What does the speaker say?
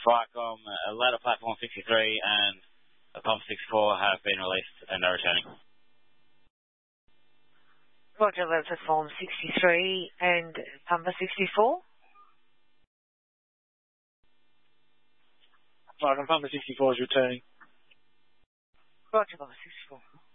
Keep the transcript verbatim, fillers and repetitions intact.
Flycom, uh, ladder platform sixty-three and pump sixty-four have been released and are returning. Roger, ladder platform sixty-three and pumper sixty-four. Flycom, pumper sixty-four is returning. Roger, pumper sixty-four.